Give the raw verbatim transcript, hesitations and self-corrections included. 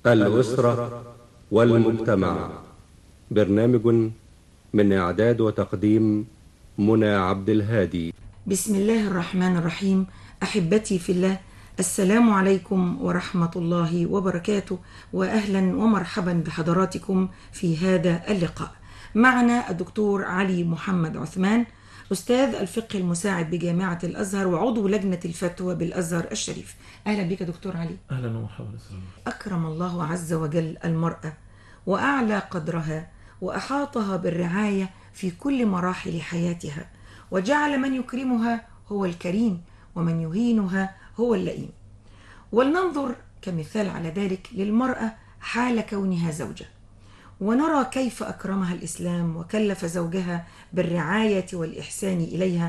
الأسرة والمجتمع. برنامج من إعداد وتقديم منى عبد الهادي. بسم الله الرحمن الرحيم. أحبتي في الله، السلام عليكم ورحمة الله وبركاته، وأهلا ومرحبا بحضراتكم في هذا اللقاء. معنا الدكتور علي محمد عثمان، أستاذ الفقه المساعد بجامعة الأزهر وعضو لجنة الفتوى بالأزهر الشريف. أهلا بك دكتور علي. أهلا ومرحبا. أكرم الله عز وجل المرأة وأعلى قدرها وأحاطها بالرعاية في كل مراحل حياتها، وجعل من يكرمها هو الكريم ومن يهينها هو اللئيم. ولننظر كمثال على ذلك للمرأة حال كونها زوجة، ونرى كيف أكرمها الإسلام وكلف زوجها بالرعاية والإحسان إليها